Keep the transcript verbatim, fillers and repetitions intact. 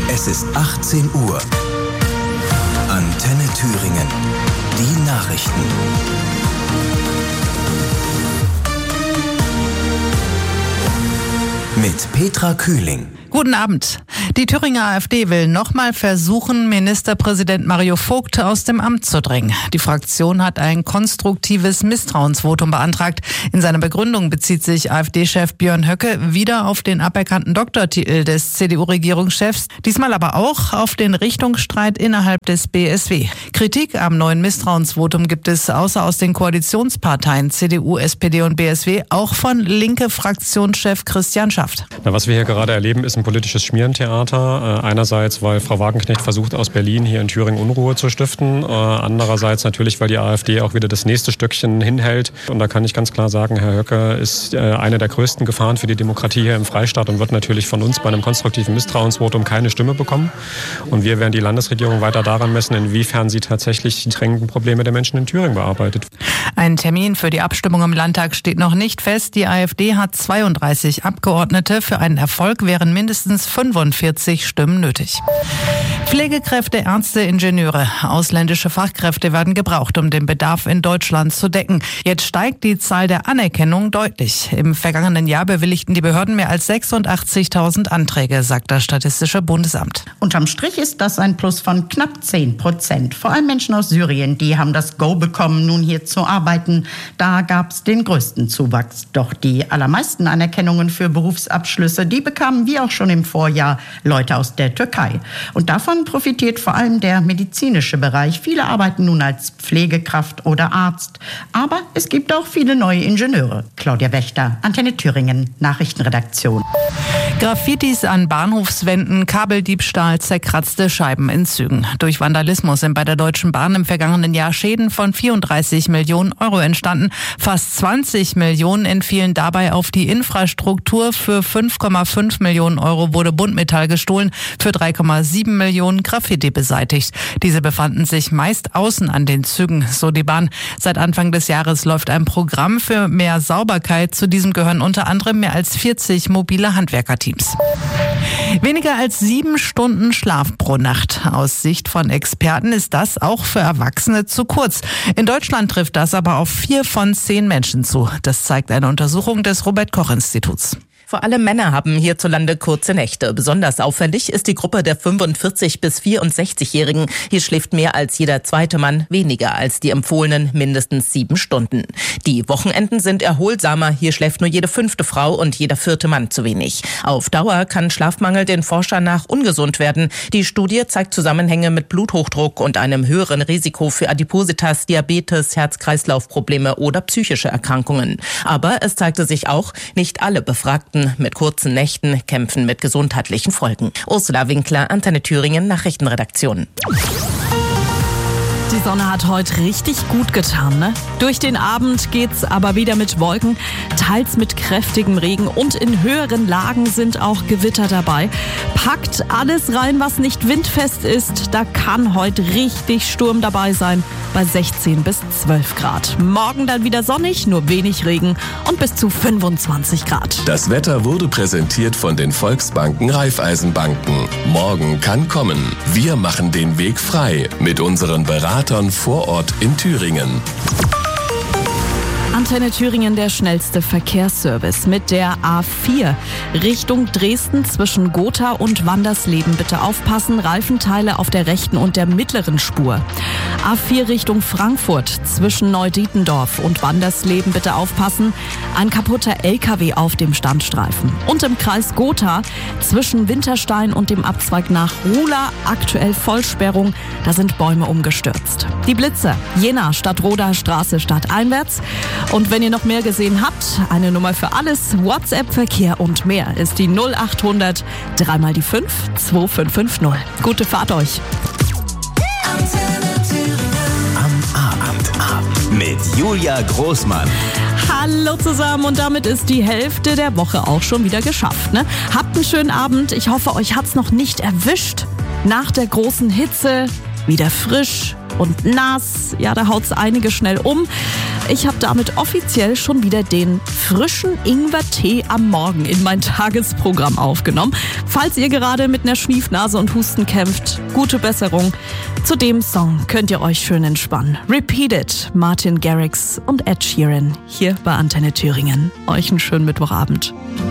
Es ist achtzehn Uhr. Antenne Thüringen. Die Nachrichten. Mit Petra Kühling. Guten Abend. Die Thüringer AfD will nochmal versuchen, Ministerpräsident Mario Vogt aus dem Amt zu drängen. Die Fraktion hat ein konstruktives Misstrauensvotum beantragt. In seiner Begründung bezieht sich AfD-Chef Björn Höcke wieder auf den aberkannten Doktortitel des C D U-Regierungschefs, diesmal aber auch auf den Richtungsstreit innerhalb des B S W. Kritik am neuen Misstrauensvotum gibt es außer aus den Koalitionsparteien C D U, S P D und B S W auch von linke Fraktionschef Christian Schaft. Na, was wir hier gerade erleben, ist ein politisches Schmierentheater. Äh, einerseits, weil Frau Wagenknecht versucht, aus Berlin hier in Thüringen Unruhe zu stiften. Äh, andererseits natürlich, weil die AfD auch wieder das nächste Stückchen hinhält. Und da kann ich ganz klar sagen, Herr Höcke ist äh, eine der größten Gefahren für die Demokratie hier im Freistaat und wird natürlich von uns bei einem konstruktiven Misstrauensvotum keine Stimme bekommen. Und wir werden die Landesregierung weiter daran messen, inwiefern sie tatsächlich die drängenden Probleme der Menschen in Thüringen bearbeitet. Ein Termin für die Abstimmung im Landtag steht noch nicht fest. Die AfD hat zweiunddreißig Abgeordnete. Für einen Erfolg wären mindestens fünfundvierzig Stimmen nötig. Pflegekräfte, Ärzte, Ingenieure, ausländische Fachkräfte werden gebraucht, um den Bedarf in Deutschland zu decken. Jetzt steigt die Zahl der Anerkennung deutlich. Im vergangenen Jahr bewilligten die Behörden mehr als sechsundachtzigtausend Anträge, sagt das Statistische Bundesamt. Unterm Strich ist das ein Plus von knapp zehn Prozent. Vor allem Menschen aus Syrien, die haben das Go bekommen, nun hier zu arbeiten. Da gab es den größten Zuwachs. Doch die allermeisten Anerkennungen für Berufsabschlüsse, die bekamen wie auch schon im Vorjahr Leute aus der Türkei. Und davon profitiert vor allem der medizinische Bereich. Viele arbeiten nun als Pflegekraft oder Arzt. Aber es gibt auch viele neue Ingenieure. Claudia Wächter, Antenne Thüringen, Nachrichtenredaktion. Graffitis an Bahnhofswänden, Kabeldiebstahl, zerkratzte Scheiben in Zügen. Durch Vandalismus sind bei der Deutschen Bahn im vergangenen Jahr Schäden von vierunddreißig Millionen Euro entstanden. Fast zwanzig Millionen entfielen dabei auf die Infrastruktur. Für fünf Komma fünf Millionen Euro wurde Buntmetall gestohlen, für drei Komma sieben Millionen Graffiti beseitigt. Diese befanden sich meist außen an den Zügen, so die Bahn. Seit Anfang des Jahres läuft ein Programm für mehr Sauberkeit. Zu diesem gehören unter anderem mehr als vierzig mobile Handwerkerteams. Weniger als sieben Stunden Schlaf pro Nacht. Aus Sicht von Experten ist das auch für Erwachsene zu kurz. In Deutschland trifft das aber auf vier von zehn Menschen zu. Das zeigt eine Untersuchung des Robert-Koch-Instituts. Vor allem Männer haben hierzulande kurze Nächte. Besonders auffällig ist die Gruppe der fünfundvierzig- bis vierundsechzigjährigen. Hier schläft mehr als jeder zweite Mann weniger als die empfohlenen mindestens sieben Stunden. Die Wochenenden sind erholsamer. Hier schläft nur jede fünfte Frau und jeder vierte Mann zu wenig. Auf Dauer kann Schlafmangel den Forschern nach ungesund werden. Die Studie zeigt Zusammenhänge mit Bluthochdruck und einem höheren Risiko für Adipositas, Diabetes, Herz-Kreislauf-Probleme oder psychische Erkrankungen. Aber es zeigte sich auch, nicht alle Befragten mit kurzen Nächten kämpfen mit gesundheitlichen Folgen. Ursula Winkler, Antenne Thüringen, Nachrichtenredaktion. Die Sonne hat heute richtig gut getan, ne? Durch den Abend geht's aber wieder mit Wolken, teils mit kräftigem Regen und in höheren Lagen sind auch Gewitter dabei. Packt alles rein, was nicht windfest ist. Da kann heute richtig Sturm dabei sein bei sechzehn bis zwölf Grad. Morgen dann wieder sonnig, nur wenig Regen und bis zu fünfundzwanzig Grad. Das Wetter wurde präsentiert von den Volksbanken Raiffeisenbanken. Morgen kann kommen. Wir machen den Weg frei mit unseren Beratern vor Ort in Thüringen. Antenne Thüringen, der schnellste Verkehrsservice mit der A vier. Richtung Dresden zwischen Gotha und Wandersleben. Bitte aufpassen, Reifenteile auf der rechten und der mittleren Spur. A vier Richtung Frankfurt zwischen Neudietendorf und Wandersleben. Bitte aufpassen, ein kaputter L K W auf dem Standstreifen. Und im Kreis Gotha zwischen Winterstein und dem Abzweig nach Ruhla aktuell Vollsperrung. Da sind Bäume umgestürzt. Die Blitze, Jena, Stadtroda, Straße, stadteinwärts. Und wenn ihr noch mehr gesehen habt, eine Nummer für alles, WhatsApp, Verkehr und mehr ist die null acht hundert drei mal die fünf zwei fünf fünf null. Gute Fahrt euch. Am Abend mit Julia Großmann. Hallo zusammen und damit ist die Hälfte der Woche auch schon wieder geschafft. Ne? Habt einen schönen Abend. Ich hoffe, euch hat's noch nicht erwischt. Nach der großen Hitze wieder frisch, und nass. Ja, da haut's einige schnell um. Ich habe damit offiziell schon wieder den frischen Ingwertee am Morgen in mein Tagesprogramm aufgenommen. Falls ihr gerade mit einer Schniefnase und Husten kämpft, gute Besserung. Zu dem Song könnt ihr euch schön entspannen. Repeat It, Martin Garrix und Ed Sheeran hier bei Antenne Thüringen. Euch einen schönen Mittwochabend.